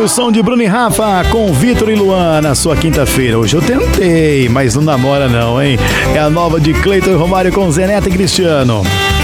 o som de Bruno e Rafa com Vitor e Luana, sua quinta-feira. Hoje eu tentei, mas não namora não, hein? É a nova de Cleiton e Romário com Zé Neto e Cristiano.